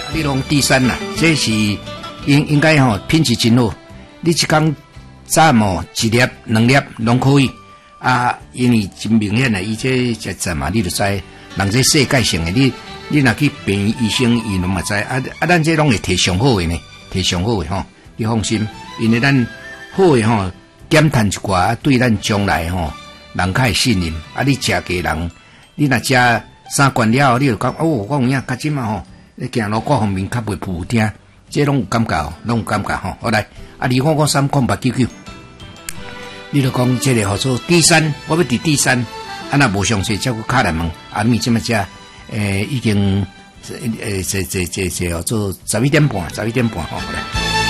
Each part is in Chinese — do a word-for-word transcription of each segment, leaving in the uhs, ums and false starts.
你讲第三啦，这是应应该吼品质真好。你一工早吼一粒两粒拢可以啊，因为真明显的，伊这食杂嘛，你就知人这世界性的，你你若去病医生，伊拢嘛知啊啊，咱这拢会摕上好的呢，摕上好的吼，你放心，因为咱好的吼减碳一寡，啊，对咱将来吼人较会信任。啊，你食家人，你若食三罐了，你就讲哦，我有影，较即嘛吼。你行路各方面较袂负听，这拢有感觉，拢有感觉吼。好来，啊，你看我三空八九九，你就讲这个叫做第三，我要伫第三，啊那无详细，照顾卡来问，啊咪即么只，诶已经，诶这这这这叫做十一点半，十一点半吼，好来。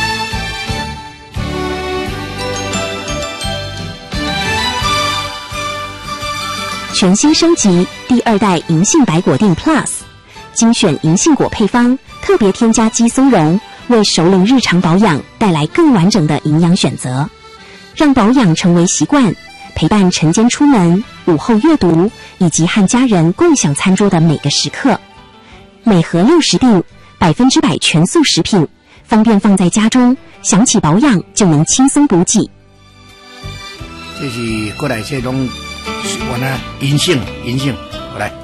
全新升级第二代银杏白果定 Plus。精选银杏果配方，特别添加肌松茸，为熟龄日常保养带来更完整的营养选择，让保养成为习惯，陪伴晨间出门、午后阅读以及和家人共享餐桌的每个时刻。每盒六十锭，百分之百全素食品，方便放在家中，想起保养就能轻松补给。 这是过来这种，我呢银杏，银杏，过来。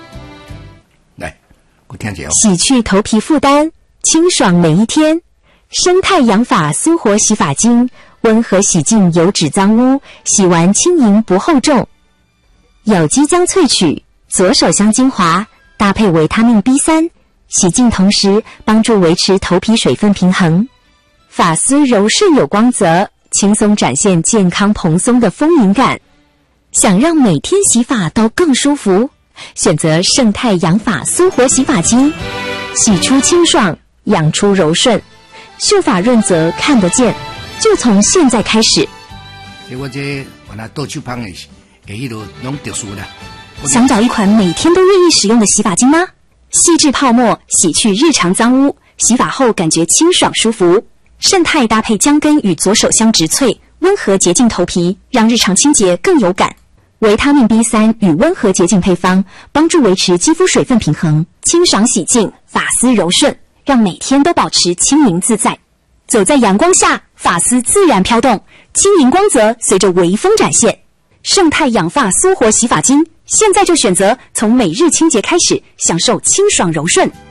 洗去头皮负担，清爽每一天。生态养发苏活洗发精，温和洗净油脂脏污，洗完轻盈不厚重。有机姜萃取、左手香精华搭配维他命 B 三， 洗净同时帮助维持头皮水分平衡，发丝柔顺有光泽，轻松展现健康蓬松的丰盈感。想让每天洗发都更舒服，选择盛泰养发苏活洗发精，洗出清爽，养出柔顺，秀发润泽看得见，就从现在开始。 我这我那豆酒芳的，诶，迄落拢特殊的。 想找一款每天都愿意使用的洗发精吗？细致泡沫，洗去日常脏污，洗发后感觉清爽舒服。盛泰搭配姜根与左手香植萃，温和洁净头皮，让日常清洁更有感。维他命 B 三 与温和洁净配方，帮助维持肌肤水分平衡，清爽洗净，发丝柔顺，让每天都保持轻盈自在。走在阳光下，发丝自然飘动，轻盈光泽随着微风展现。盛泰养发苏活洗发精，现在就选择从每日清洁开始，享受清爽柔顺。